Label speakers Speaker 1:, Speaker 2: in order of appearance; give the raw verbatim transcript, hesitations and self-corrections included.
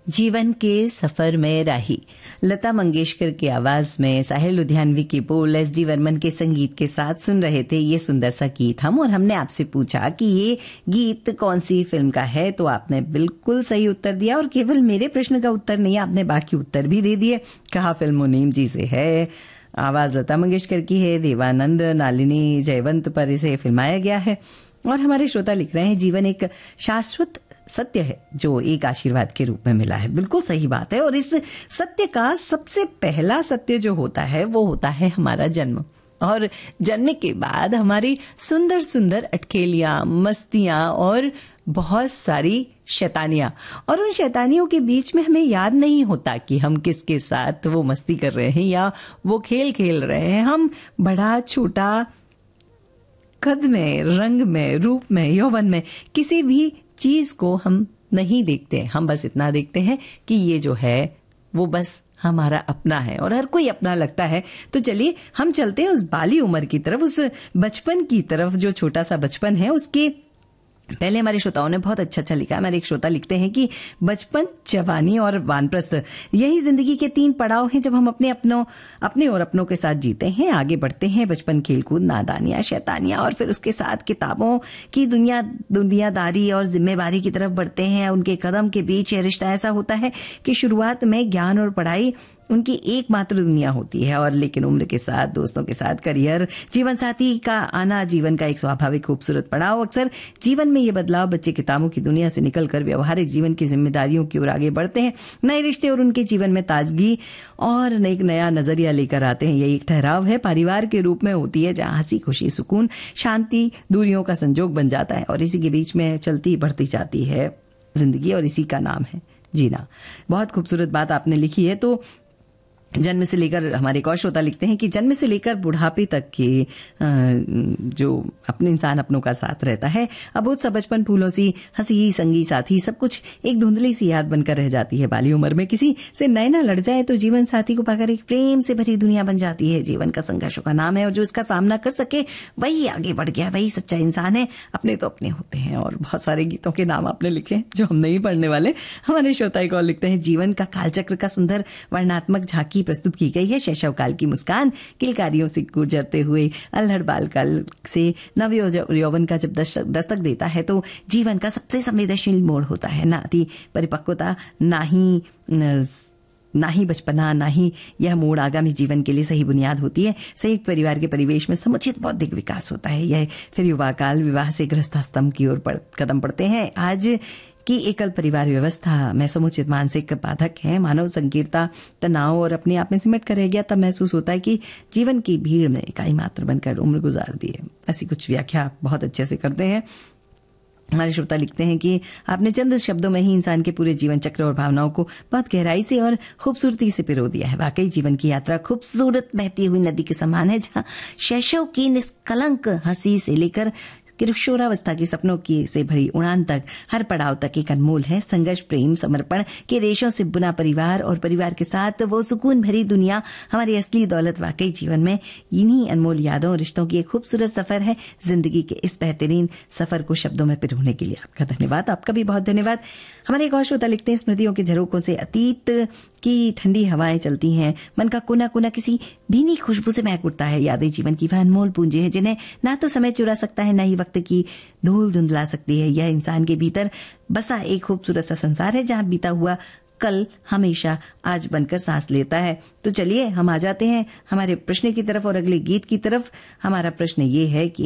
Speaker 1: जीवन के सफर में राही, लता मंगेशकर की आवाज में साहिल लुधियानवी की बोल, एस डी वर्मन के संगीत के साथ सुन रहे थे ये सुंदर सा गीत हम। और हमने आपसे पूछा कि ये गीत कौन सी फिल्म का है, तो आपने बिल्कुल सही उत्तर दिया। और केवल मेरे प्रश्न का उत्तर नहीं, आपने बाकी उत्तर भी दे दिए। कहा फिल्म मुनीम जी से है, आवाज लता मंगेशकर की है, देवानंद नालिनी जयवंत पर इसे फिल्माया गया है। और हमारे श्रोता लिख रहे हैं जीवन एक शाश्वत सत्य है जो एक आशीर्वाद के रूप में मिला है। बिल्कुल सही बात है। और इस सत्य का सबसे पहला सत्य जो होता है वो होता है हमारा जन्म। और जन्म के बाद हमारी सुंदर सुंदर अटखेलियां, मस्तियां और बहुत सारी शैतानियां। और उन शैतानियों के बीच में हमें याद नहीं होता कि हम किसके साथ वो मस्ती कर रहे हैं या वो खेल खेल रहे हैं। हम बड़ा छोटा कद में, रंग में, रूप में, यौवन में किसी भी चीज को हम नहीं देखते। हम बस इतना देखते हैं कि ये जो है वो बस हमारा अपना है और हर कोई अपना लगता है। तो चलिए हम चलते हैं उस बाली उम्र की तरफ, उस बचपन की तरफ जो छोटा सा बचपन है। उसके पहले हमारे श्रोताओं ने बहुत अच्छा अच्छा लिखा है। हमारे एक श्रोता लिखते हैं कि बचपन, जवानी और वानप्रस्थ, यही जिंदगी के तीन पड़ाव हैं जब हम अपने अपनों अपने और अपनों के साथ जीते हैं, आगे बढ़ते हैं। बचपन खेलकूद, नादानियां, शैतानियां और फिर उसके साथ किताबों की दुनिया दुनियादारी और जिम्मेवारी की तरफ बढ़ते हैं। उनके कदम के बीच यह रिश्ता ऐसा होता है कि शुरुआत में ज्ञान और पढ़ाई उनकी एकमात्र दुनिया होती है, और लेकिन उम्र के साथ, दोस्तों के साथ, करियर, जीवन साथी का आना जीवन का एक स्वाभाविक खूबसूरत पड़ाव। अक्सर जीवन में ये बदलाव बच्चे किताबों की दुनिया से निकलकर व्यवहारिक जीवन की जिम्मेदारियों की ओर आगे बढ़ते हैं। नए रिश्ते और उनके जीवन में ताजगी और एक नया नजरिया लेकर आते हैं। यही एक ठहराव है परिवार के रूप में होती है, जहां हंसी, खुशी, सुकून, शांति दूरियों का संजोग बन जाता है और इसी के बीच में चलती बढ़ती जाती है जिंदगी, और इसी का नाम है जीना। बहुत खूबसूरत बात आपने लिखी है। तो जन्म से लेकर, हमारे एक और श्रोता लिखते हैं कि जन्म से लेकर बुढ़ापे तक के जो अपने इंसान अपनों का साथ रहता है, अब वो सब बचपन फूलों सी हंसी, संगी, साथी सब कुछ एक धुंधली सी याद बनकर रह जाती है। बाली उम्र में किसी से नैना लड़ जाए तो जीवन साथी को पाकर एक प्रेम से भरी दुनिया बन जाती है। जीवन का संघर्षों का नाम है और जो इसका सामना कर सके वही आगे बढ़ गया, वही सच्चा इंसान है। अपने तो अपने होते हैं। और बहुत सारे गीतों के नाम आपने लिखे जो हम नहीं पढ़ने वाले। हमारे श्रोता एक और लिखते हैं जीवन का कालचक्र का सुंदर वर्णात्मक झांकी प्रस्तुत की गई है। शैशव काल की मुस्कान किलकारियों से गुजरते हुए अल्हड़ बाल काल से नव यौवन का जब दस्तक देता है तो जीवन का सबसे संवेदनशील मोड़ होता है। ना थी परिपक्वता, ना ही ना ही बचपना, ना ही यह मोड़ आगामी जीवन के लिए सही बुनियाद होती है। संयुक्त परिवार के परिवेश में समुचित बौद्धिक विकास होता है। यह फिर युवा काल विवाह से गृहस्थाश्रम की ओर कदम पड़ते हैं। आज कि एकल परिवार व्यवस्था में समुचित मानसिक बाधक है। मानव संकीर्णता, तनाव और अपने आप में सिमट कर रह गया। तब महसूस होता है कि जीवन की भीड़ में इकाई मात्र बनकर उम्र गुजार दी है। ऐसी कुछ व्याख्या बहुत अच्छे से करते हैं। हमारे श्रोता लिखते हैं कि आपने चंद शब्दों में ही इंसान के पूरे जीवन चक्र और भावनाओं को बहुत गहराई से और खूबसूरती से पिरो दिया है। वाकई जीवन की यात्रा खूबसूरत बहती हुई नदी के समान है, जहां शैशव की निष्कलंक हंसी से लेकर किशोरावस्था के सपनों की से भरी उड़ान तक हर पड़ाव तक एक अनमोल है। संघर्ष, प्रेम, समर्पण के रेशों से बुना परिवार और परिवार के साथ वो सुकून भरी दुनिया हमारी असली दौलत। वाकई जीवन में इन्हीं अनमोल यादों और रिश्तों की एक खूबसूरत सफर है। जिंदगी के इस बेहतरीन सफर को शब्दों में पिरोने के लिए आपका धन्यवाद। आपका भी बहुत धन्यवाद। हमारे एक और श्रोता लिखते हैं स्मृतियों के झरोकों से अतीत की ठंडी हवाएं चलती हैं, मन का कोना कोना किसी भीनी खुशबू से महक उठता है। यादें जीवन की वह अनमोल पूंजी है जिन्हें ना तो समय चुरा सकता है, ना ही वक्त की धूल धुंधला सकती है। यह इंसान के भीतर बसा एक खूबसूरत सा संसार है जहां बीता हुआ कल हमेशा आज बनकर सांस लेता है। तो चलिए हम आ जाते हैं हमारे प्रश्न की तरफ और अगले गीत की तरफ। हमारा प्रश्न ये है कि